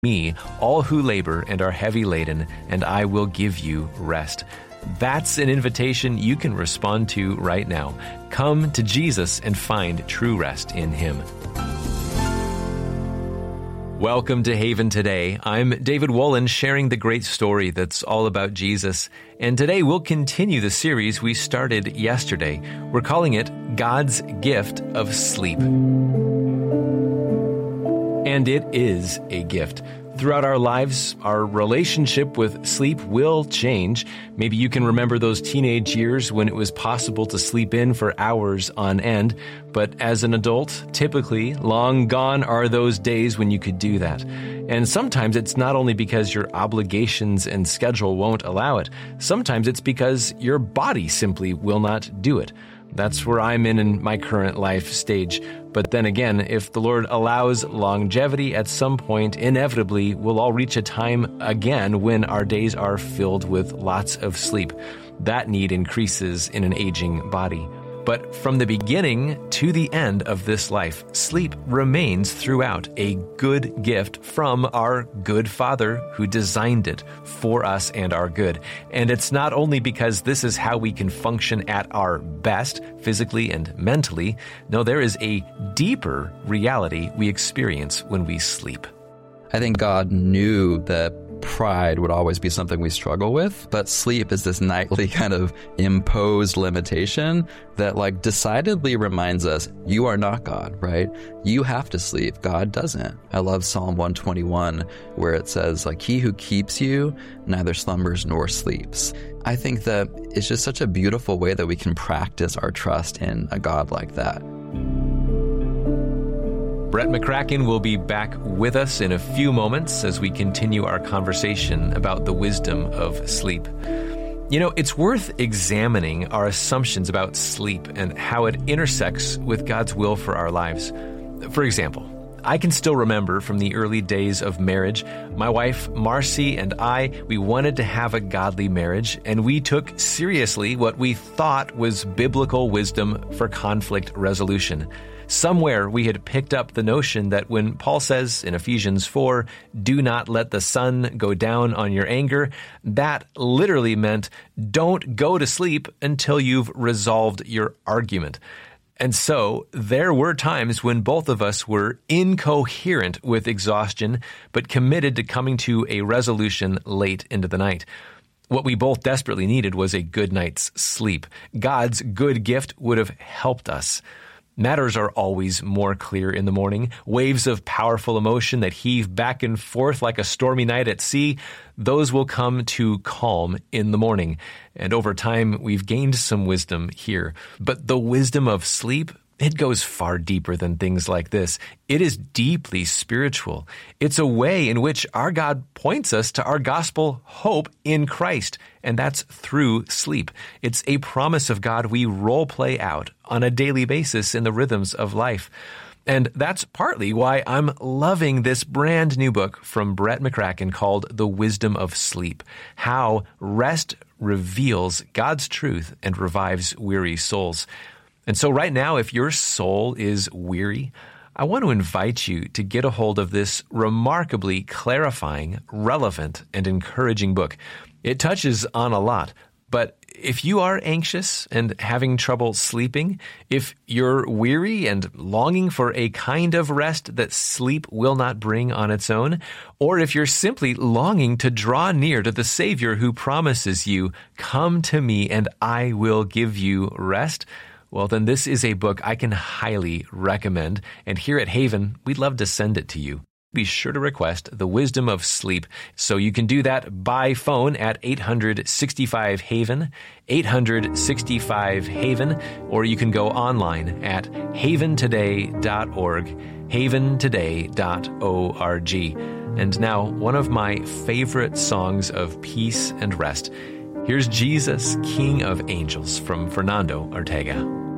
me, all who labor and are heavy laden, and I will give you rest. That's an invitation you can respond to right now. Come to Jesus and find true rest in Him. Welcome to Haven Today. I'm David Wolin, sharing the great story that's all about Jesus. And today we'll continue the series we started yesterday. We're calling it God's Gift of Sleep. And it is a gift. Throughout our lives, our relationship with sleep will change. Maybe you can remember those teenage years when it was possible to sleep in for hours on end. But as an adult, typically, long gone are those days when you could do that. And sometimes it's not only because your obligations and schedule won't allow it. Sometimes it's because your body simply will not do it. That's where I'm in my current life stage. But then again, if the Lord allows longevity at some point, inevitably we'll all reach a time again when our days are filled with lots of sleep. That need increases in an aging body. But from the beginning to the end of this life, sleep remains throughout a good gift from our good Father who designed it for us and our good. And it's not only because this is how we can function at our best, physically and mentally. No, there is a deeper reality we experience when we sleep. I think God knew that pride would always be something we struggle with, but sleep is this nightly kind of imposed limitation that decidedly reminds us, you are not God, right? You have to sleep. God doesn't. I love Psalm 121 where it says, he who keeps you neither slumbers nor sleeps. I think that it's just such a beautiful way that we can practice our trust in a God like that. Brett McCracken will be back with us in a few moments as we continue our conversation about the wisdom of sleep. It's worth examining our assumptions about sleep and how it intersects with God's will for our lives. For example, I can still remember from the early days of marriage, my wife, Marcy, and we wanted to have a godly marriage, and we took seriously what we thought was biblical wisdom for conflict resolution. Somewhere we had picked up the notion that when Paul says in Ephesians 4, do not let the sun go down on your anger, that literally meant don't go to sleep until you've resolved your argument. And so there were times when both of us were incoherent with exhaustion, but committed to coming to a resolution late into the night. What we both desperately needed was a good night's sleep. God's good gift would have helped us. Matters are always more clear in the morning. Waves of powerful emotion that heave back and forth like a stormy night at sea, those will come to calm in the morning. And over time, we've gained some wisdom here. But the wisdom of sleep, it goes far deeper than things like this. It is deeply spiritual. It's a way in which our God points us to our gospel hope in Christ, and that's through sleep. It's a promise of God we role play out on a daily basis in the rhythms of life. And that's partly why I'm loving this brand new book from Brett McCracken called The Wisdom of Sleep, How Rest Reveals God's Truth and Revives Weary Souls. And so right now, if your soul is weary, I want to invite you to get a hold of this remarkably clarifying, relevant, and encouraging book. It touches on a lot, but if you are anxious and having trouble sleeping, if you're weary and longing for a kind of rest that sleep will not bring on its own, or if you're simply longing to draw near to the Savior who promises you, come to me and I will give you rest, well, then this is a book I can highly recommend, and here at Haven, we'd love to send it to you. Be sure to request The Wisdom of Sleep, so you can do that by phone at 865-HAVEN, 865-HAVEN, or you can go online at haventoday.org, haventoday.org. And now, one of my favorite songs of peace and rest. Here's Jesus, King of Angels from Fernando Ortega.